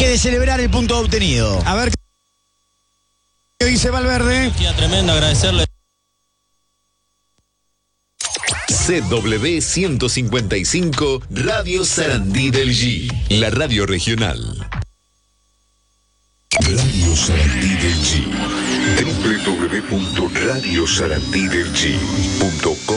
que de celebrar el punto obtenido. A ver qué dice Valverde. Tremendo, agradecerle. CW 155 Radio Sarandí del G, la radio regional. Radio Sarandí del G. www.radiosarandidelg.com